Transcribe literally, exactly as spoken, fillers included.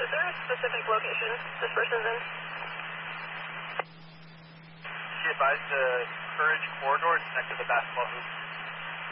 is there a specific location this person's in? She advised the Courage corridor. It's next to the basketball hoop.